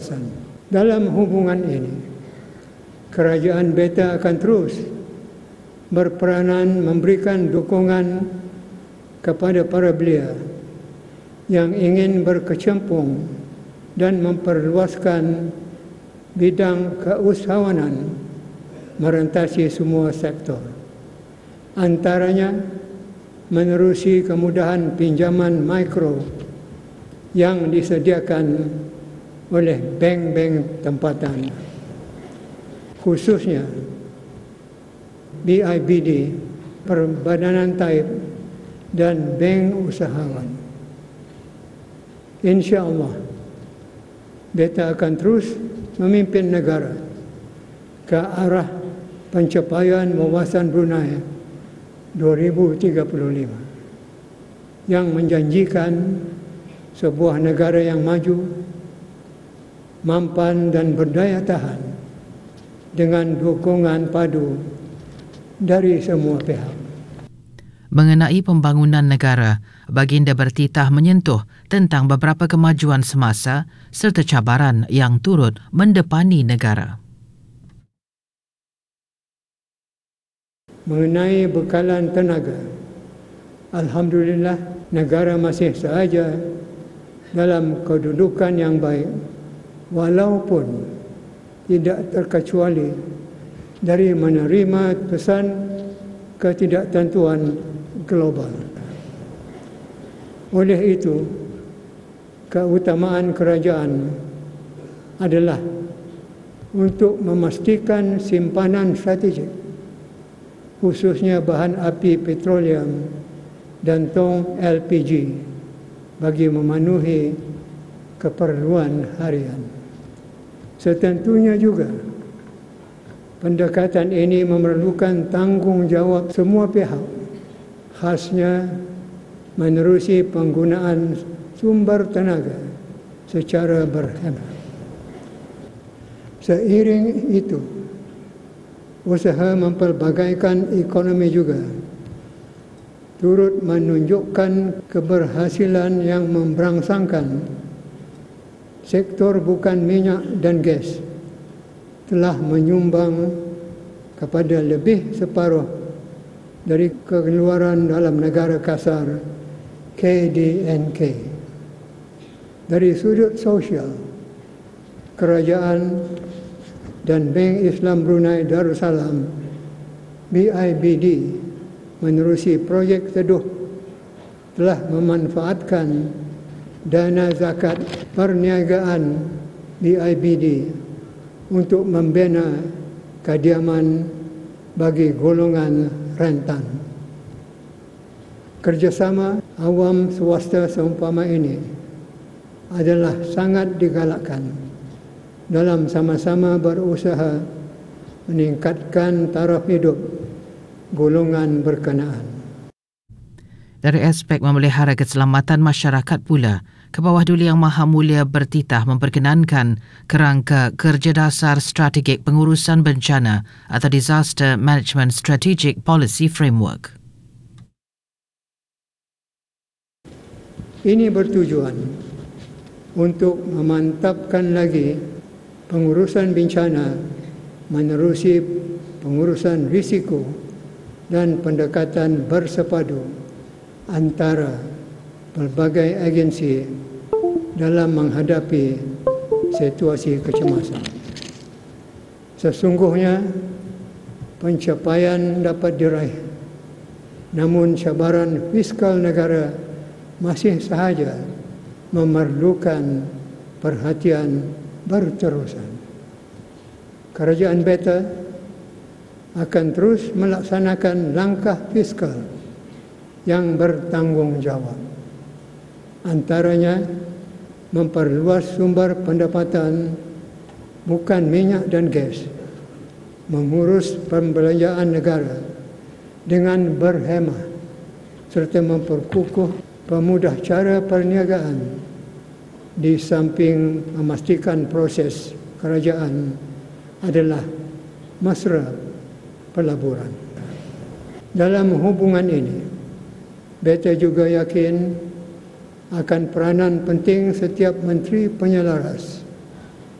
kawasan. Dalam hubungan ini, kerajaan Beta akan terus berperanan memberikan dukungan kepada para belia yang ingin berkecimpung dan memperluaskan bidang keusahawanan merentasi semua sektor. Antaranya menerusi kemudahan pinjaman mikro yang disediakan oleh bank-bank tempatan, khususnya BIBD, Perbadanan Taib dan Bank Usahawan. InsyaAllah, Beta akan terus memimpin negara ke arah pencapaian wawasan Brunei 2035 yang menjanjikan sebuah negara yang maju, mampan dan berdaya tahan dengan dukungan padu dari semua pihak. Mengenai pembangunan negara, baginda bertitah menyentuh tentang beberapa kemajuan semasa serta cabaran yang turut mendepani negara. Mengenai bekalan tenaga, alhamdulillah negara masih sahaja dalam kedudukan yang baik walaupun tidak terkecuali dari menerima pesan ketidaktentuan global. Oleh itu, keutamaan kerajaan adalah untuk memastikan simpanan strategik, khususnya bahan api petroleum dan tong LPG bagi memenuhi keperluan harian. Setentunya juga, pendekatan ini memerlukan tanggungjawab semua pihak, khasnya menerusi penggunaan sumber tenaga secara berhemat. Seiring itu, usaha mempelbagaikan ekonomi juga turut menunjukkan keberhasilan yang memberangsangkan. Sektor bukan minyak dan gas telah menyumbang kepada lebih separuh dari pengeluaran dalam negara kasar KDNK. Dari sudut sosial, kerajaan dan Bank Islam Brunei Darussalam BIBD menerusi projek teduh telah memanfaatkan dana zakat perniagaan BIBD untuk membina kediaman bagi golongan rentan. Kerjasama awam swasta seumpama ini adalah sangat digalakkan dalam sama-sama berusaha meningkatkan taraf hidup golongan berkenaan. Dari aspek memelihara keselamatan masyarakat pula, Kebawah Duli Yang Maha Mulia bertitah memperkenankan kerangka kerja dasar strategik pengurusan bencana atau Disaster Management Strategic Policy Framework. Ini bertujuan untuk memantapkan lagi pengurusan bencana menerusi pengurusan risiko dan pendekatan bersepadu antara pelbagai agensi dalam menghadapi situasi kecemasan. Sesungguhnya pencapaian dapat diraih, namun cabaran fiskal negara masih sahaja memerlukan perhatian berterusan. Kerajaan Beta akan terus melaksanakan langkah fiskal yang bertanggungjawab. Antaranya memperluas sumber pendapatan bukan minyak dan gas, mengurus pembelanjaan negara dengan berhemah serta memperkukuh pemudah cara perniagaan di samping memastikan proses kerajaan adalah mesra pelaburan. Dalam hubungan ini, Beta juga yakin akan peranan penting setiap menteri penyelaras